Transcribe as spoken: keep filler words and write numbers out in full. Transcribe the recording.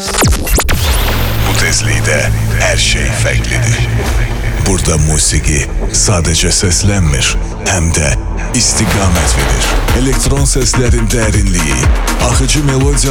Bu tezlikdə hər şey fərqlidir. Burada musiqi sadəcə səslənmir, həm də istiqamət verir. Elektron səslərin dərinliyi, axıcı melodiya